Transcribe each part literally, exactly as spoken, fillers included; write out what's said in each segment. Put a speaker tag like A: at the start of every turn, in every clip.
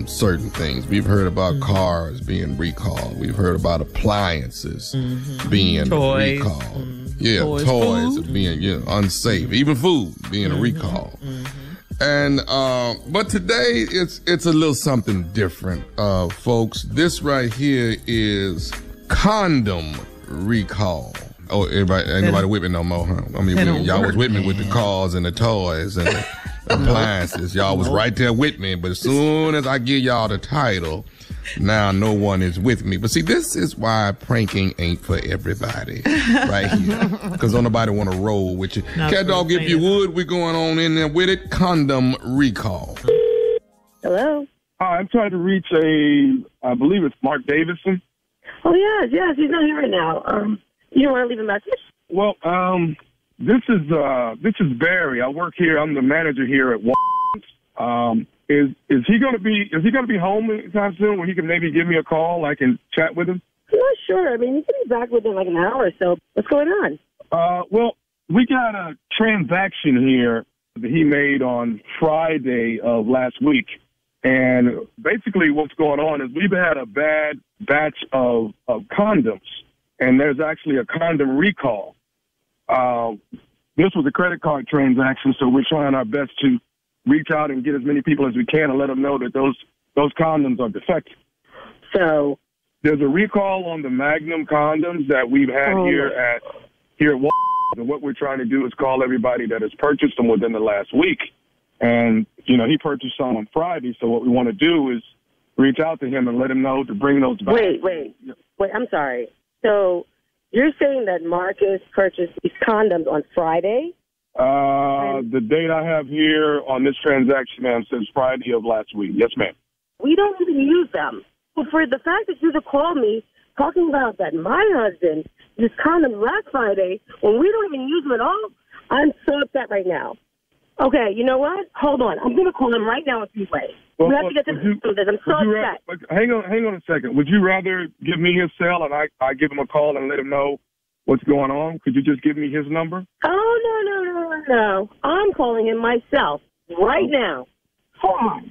A: um, certain things. We've heard about mm-hmm. cars being recalled. We've heard about appliances mm-hmm. being
B: toys.
A: recalled.
B: Mm-hmm.
A: Yeah,
B: toys,
A: toys
B: food.
A: being you know, unsafe. Mm-hmm. Even food being mm-hmm. a recall. Mm-hmm. And uh, but today it's it's a little something different, uh, folks. This right here is condom recall. Oh, everybody, ain't nobody with me no more, huh? I mean, we, y'all was with me with the cars and the toys and the appliances. Y'all was right there with me, but as soon as I give y'all the title, now no one is with me. But see, this is why pranking ain't for everybody right here. Because don't nobody want to roll with you. No, Cat Dog, if you would, we're going on in there with it. Condom recall.
C: Hello?
D: Hi, I'm trying to reach a, I believe it's Mark Davidson.
C: Oh, yes, yes, he's not here right now. Um, you don't want to leave a message?
D: Well, um, this is uh, this is Barry. I work here. I'm the manager here at Walgreens. Um, is is he going to be is he going to be home anytime soon where he can maybe give me a call? I can chat with him.
C: I'm not sure. I mean, he can be back within like an hour or so. What's going on?
D: Uh, well, we got a transaction here that he made on Friday of last week. And basically what's going on is we've had a bad batch of, of condoms, and there's actually a condom recall. Uh, this was a credit card transaction, so we're trying our best to reach out and get as many people as we can and let them know that those those condoms are defective.
C: So
D: there's a recall on the Magnum condoms that we've had oh. here at here at Walgreens, and what we're trying to do is call everybody that has purchased them within the last week. And, you know, he purchased some on Friday, so what we want to do is reach out to him and let him know to bring those back.
C: Wait, wait, wait, I'm sorry. So you're saying that Marcus purchased these condoms on Friday?
D: Uh, and the date I have here on this transaction, ma'am, says Friday of last week. Yes, ma'am.
C: We don't even use them. But for the fact that you just called me talking about that my husband used condoms last Friday when we don't even use them at all, I'm so upset right now. Okay, you know what? Hold on. I'm going to call him right now in three ways. Well, we have to get this. You, this. I'm so upset.
D: Rather, hang on, hang on a second. Would you rather give me his cell and I, I give him a call and let him know what's going on? Could you just give me his number?
C: Oh, no, no, no, no. I'm calling him myself right now. Hold on.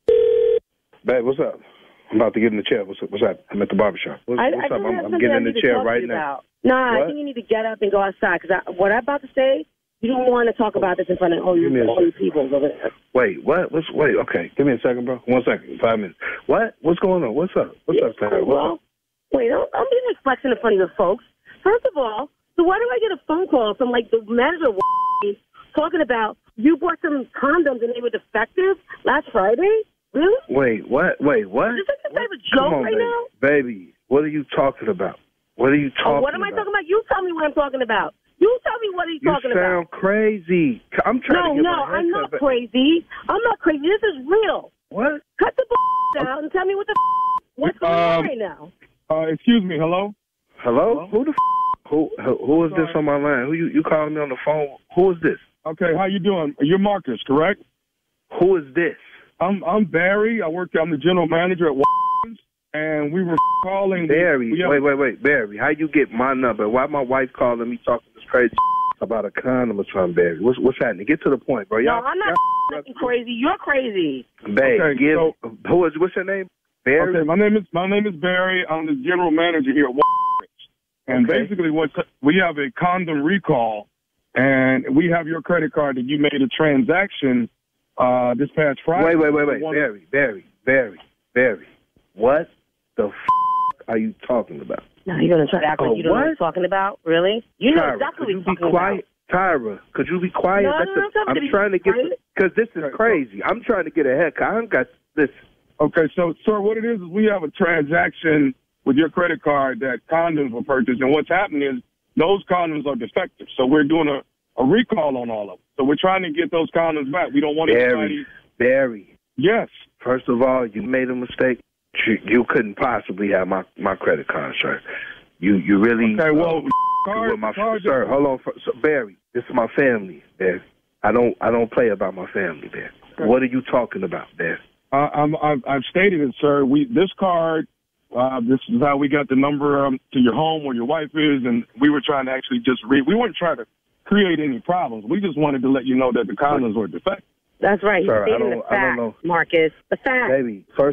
E: Babe, what's up? I'm about to get in the chair. What's up? What's up? I'm at the barbershop. What's,
C: I,
E: what's
C: I
E: up? I'm, I'm getting in the chair right now.
C: Nah, what? I think you need to get up and go outside because what I'm about to say, you don't want to talk about this in front of all your, all your people over there.
E: Wait, what? What's, wait, okay. Give me a second, bro. One second. Five minutes. What? What's going on? What's up? What's
C: yeah,
E: up, Tyra?
C: Well, wait, don't, don't be like flexing in front of your folks. First of all, so why do I get a phone call from, like, the manager of talking about you bought some condoms and they were defective last Friday? Really?
E: Wait, what? Wait, what?
C: Is this some type of joke
E: on,
C: right
E: baby.
C: now?
E: Baby, what are you talking about? What are you talking about?
C: Oh, what am I
E: about?
C: talking about? You tell me what I'm talking about. You tell me what he's
E: you
C: talking about.
E: You sound crazy. I'm trying
C: no,
E: to get
C: No,
E: my
C: no, I'm not
E: back.
C: crazy. I'm not crazy. This is real.
E: What?
C: Cut the bull out and tell me what the what's going
D: um,
C: on right now.
D: Uh, excuse me. Hello?
E: Hello? Hello? Who the f***? Who, who, who is this on my line? Who you, you calling me on the phone? Who is this?
D: Okay, how you doing? You're Marcus, correct?
E: Who is this?
D: I'm I'm Barry. I work. I'm the general manager at Walgreens, and we were calling.
E: Barry,
D: we, we
E: wait, wait, wait, Barry. How you get my number? Why my wife calling me talking this crazy about a condom or something, Barry? What's what's happening? Get to the point, bro.
C: Y'all, no, I'm not fucking crazy. You're crazy.
E: Babe,
D: okay,
E: give,
D: so,
E: who is? What's your name? Barry.
D: Okay, my name is my name is Barry. I'm the general manager here at Walgreens, and okay. basically, what we have a condom recall, and we have your credit card that you made a transaction. Uh, this past Friday.
E: Wait, wait, wait, wait. Barry, Barry, Barry, Barry. What the f*** are you talking about?
C: No, you're going to try to act
E: oh,
C: like you don't
E: what?
C: know what you're talking about? Really? You know
E: Tyra,
C: exactly
E: could
C: what you're
E: you be quiet?
C: about.
E: Tyra, could you be quiet?
C: No,
E: That's
C: no, no,
E: a, I'm trying to get, because this is crazy. I'm trying to get ahead. I haven't got this.
D: Okay, so, sir, what it is is we have a transaction with your credit card that condoms were purchased, and what's happening is those condoms are defective. So we're doing a, a recall on all of them. So we're trying to get those condoms back. We don't want
E: Barry.
D: anybody...
E: Barry.
D: Yes.
E: First of all, you made a mistake. You, you couldn't possibly have my, my credit card, sir. You you really.
D: Okay. Well,
E: uh,
D: card,
E: my,
D: card
E: sir, hold on, for, so, Barry. This is my family, Barry. I don't I don't play about my family, Barry. Okay. What are you talking about, Barry?
D: Uh, I'm, I've, I've stated it, sir. We this card. Uh, this is how we got the number um, to your home where your wife is, and we were trying to actually just read. We weren't trying to create any problems. We just wanted to let you know that the condoms were defective.
C: That's right.
E: Sir,
C: He's
E: I
C: stating
E: don't,
C: the fact,
E: I don't know.
C: Marcus. The fact.
E: Baby, first